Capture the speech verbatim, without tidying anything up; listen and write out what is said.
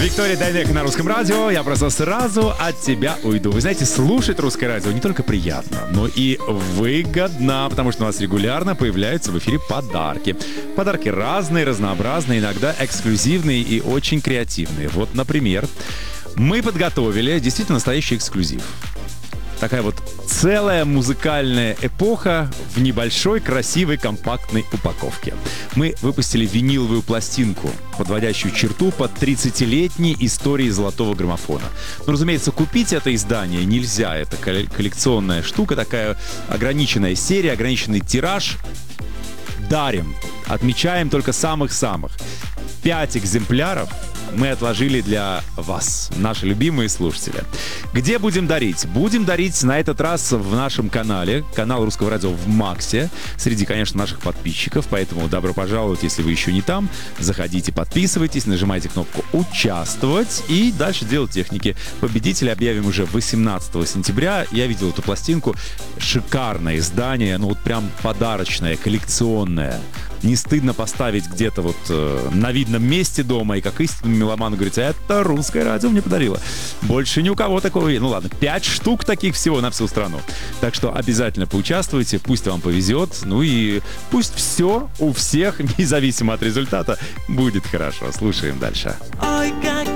Виктория Дайнеко на Русском радио. Я просто сразу от тебя уйду. Вы знаете, слушать Русское радио не только приятно, но и выгодно, потому что у нас регулярно появляются в эфире подарки. Подарки разные, разнообразные, иногда эксклюзивные и очень креативные. Вот, например, мы подготовили действительно настоящий эксклюзив. Такая вот целая музыкальная эпоха в небольшой, красивой, компактной упаковке. Мы выпустили виниловую пластинку, подводящую черту под тридцатилетней историей золотого граммофона. Но, разумеется, купить это издание нельзя. Это коллекционная штука, такая ограниченная серия, ограниченный тираж. Дарим. Отмечаем только самых-самых. Пять экземпляров мы отложили для вас, наши любимые слушатели. Где будем дарить? Будем дарить на этот раз в нашем канале, канал Русского радио в Максе, среди, конечно, наших подписчиков, поэтому добро пожаловать, если вы еще не там. Заходите, подписывайтесь, нажимайте кнопку «Участвовать» и дальше дело техники. Победителя объявим уже восемнадцатого сентября. Я видел эту пластинку. Шикарное издание, ну вот прям подарочное, коллекционное. Не стыдно поставить где-то вот э, на видном месте дома и как истинному меломану говорить: это Русское радио мне подарило. Больше ни у кого такого. Ну ладно, пять штук таких всего на всю страну. Так что обязательно поучаствуйте, пусть вам повезет. Ну и пусть все у всех, независимо от результата, будет хорошо. Слушаем дальше. Ой, как